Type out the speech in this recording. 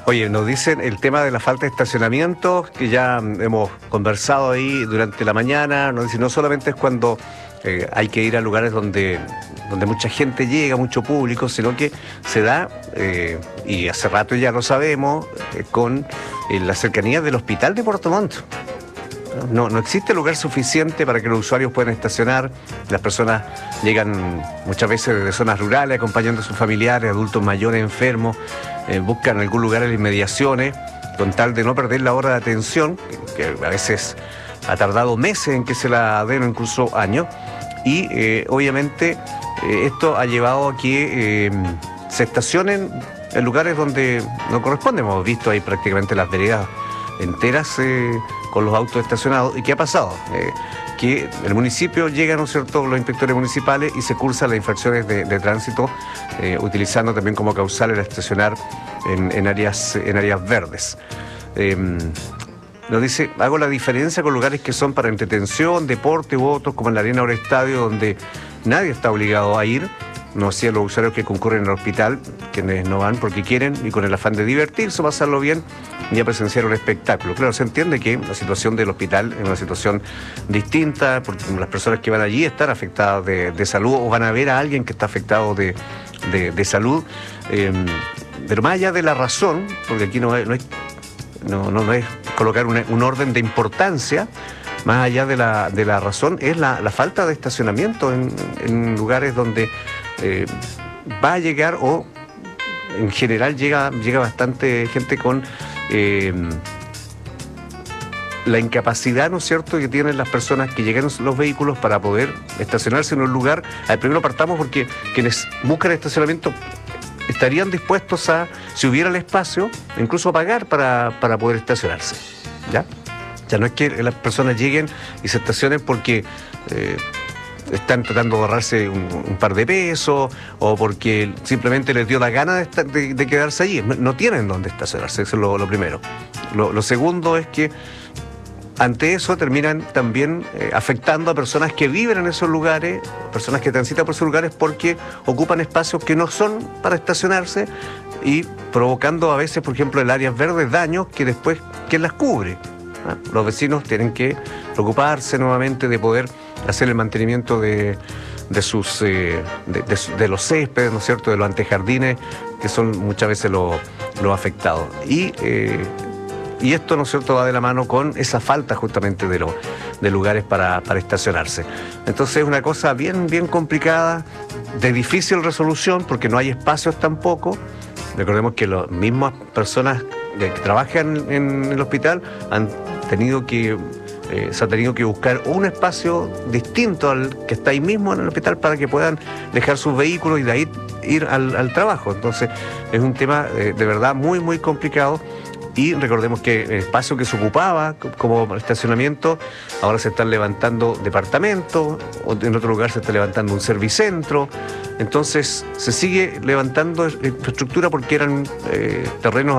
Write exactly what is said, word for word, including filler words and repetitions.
Oye, nos dicen el tema de la falta de estacionamiento, que ya hemos conversado ahí durante la mañana. Nos dicen no solamente es cuando eh, hay que ir a lugares donde, donde mucha gente llega, mucho público, sino que se da, eh, y hace rato ya lo sabemos, eh, con eh, la cercanía del hospital de Puerto Montt. No, no existe lugar suficiente para que los usuarios puedan estacionar. Las personas llegan muchas veces desde zonas rurales acompañando a sus familiares, adultos mayores, enfermos, eh, buscan algún lugar en las inmediaciones con tal de no perder la hora de atención, que, que a veces ha tardado meses en que se la den o incluso años. Y eh, obviamente eh, esto ha llevado a que eh, se estacionen en lugares donde no corresponde. Hemos visto ahí prácticamente las veredas enteras eh, con los autos estacionados. ¿Y qué ha pasado? Eh, que el municipio llega, ¿no es cierto?, los inspectores municipales y se cursan las infracciones de, de tránsito, eh, utilizando también como causal el estacionar en, en, áreas, en áreas verdes. Eh, nos dice, hago la diferencia con lugares que son para entretención, deporte u otros, como en la Arena o el Estadio, donde nadie está obligado a ir. No hacían los usuarios que concurren al hospital, quienes no van porque quieren y con el afán de divertirse, pasarlo bien y a presenciar un espectáculo. Claro, se entiende que la situación del hospital es una situación distinta, porque las personas que van allí están afectadas de, de salud o van a ver a alguien que está afectado de, de, de salud. Eh, pero más allá de la razón, porque aquí no es, no es, no, no, no es colocar una, un orden de importancia, más allá de la, de la razón, es la, la falta de estacionamiento en, en lugares donde eh, va a llegar, o en general llega, llega bastante gente con eh, la incapacidad, ¿no es cierto?, que tienen las personas que llegan los vehículos para poder estacionarse en un lugar. Al primero partamos porque quienes buscan estacionamiento estarían dispuestos a, si hubiera el espacio, incluso a pagar para, para poder estacionarse, ¿ya? O sea, no es que las personas lleguen y se estacionen porque eh, están tratando de ahorrarse un, un par de pesos o porque simplemente les dio la gana de, estar, de, de quedarse allí. No, no tienen dónde estacionarse, eso es lo, lo primero. Lo, lo segundo es que ante eso terminan también eh, afectando a personas que viven en esos lugares, personas que transitan por esos lugares porque ocupan espacios que no son para estacionarse y provocando a veces, por ejemplo, en áreas verdes, daños que después, ¿quién las cubre? Los vecinos tienen que preocuparse nuevamente de poder hacer el mantenimiento de, de sus eh, de, de, de los céspedes, ¿no es cierto?, de los antejardines, que son muchas veces los, los afectados. Y, eh, y esto, ¿no es cierto?, va de la mano con esa falta justamente de, lo, de lugares para, para estacionarse. Entonces es una cosa bien, bien complicada, de difícil resolución, porque no hay espacios tampoco. Recordemos que las mismas personas que trabajan en el hospital han tenido que, eh, se ha tenido que buscar un espacio distinto al que está ahí mismo en el hospital para que puedan dejar sus vehículos y de ahí ir al, al trabajo. Entonces es un tema eh, de verdad muy, muy complicado. Y recordemos que el espacio que se ocupaba como estacionamiento, ahora se están levantando departamentos, o en otro lugar se está levantando un servicentro. Entonces se sigue levantando infraestructura porque eran eh, terrenos